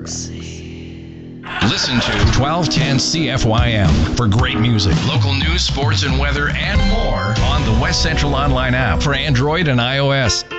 Listen to 1210 CFYM for great music, local news, sports, and weather, and more on the West Central Online app for Android and iOS.